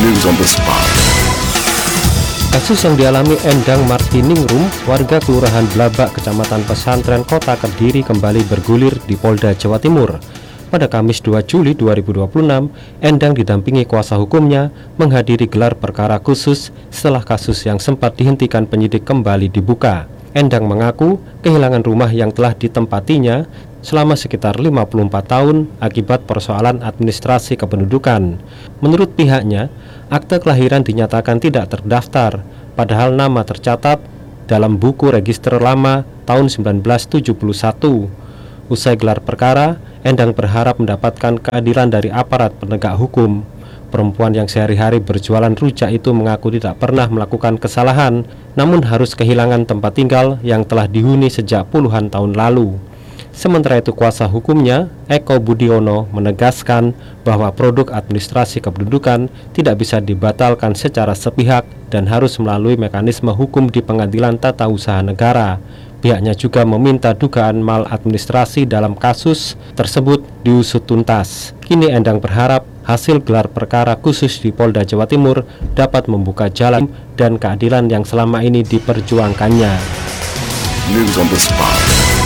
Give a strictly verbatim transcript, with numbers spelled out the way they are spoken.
News on the spot. Kasus yang dialami Endang Martiningrum, warga Kelurahan Blabak, Kecamatan Pesantren, Kota Kediri kembali bergulir di Polda Jawa Timur. Pada Kamis dua Juli dua ribu dua puluh enam, Endang didampingi kuasa hukumnya menghadiri gelar perkara khusus setelah kasus yang sempat dihentikan penyidik kembali dibuka. Endang mengaku kehilangan rumah yang telah ditempatinya selama sekitar lima puluh empat tahun akibat persoalan administrasi kependudukan. Menurut pihaknya, akte kelahiran dinyatakan tidak terdaftar, padahal nama tercatat dalam buku register lama tahun seribu sembilan ratus tujuh puluh satu. Usai gelar perkara, Endang berharap mendapatkan keadilan dari aparat penegak hukum. Perempuan yang sehari-hari berjualan rujak itu mengaku tidak pernah melakukan kesalahan, namun harus kehilangan tempat tinggal yang telah dihuni sejak puluhan tahun lalu. Sementara itu kuasa hukumnya, Eko Budiono, menegaskan bahwa produk administrasi kependudukan tidak bisa dibatalkan secara sepihak dan harus melalui mekanisme hukum di Pengadilan Tata Usaha Negara. Pihaknya juga meminta dugaan maladministrasi dalam kasus tersebut diusut tuntas. Kini Endang berharap hasil gelar perkara khusus di Polda Jawa Timur dapat membuka jalan dan keadilan yang selama ini diperjuangkannya. News on the spot.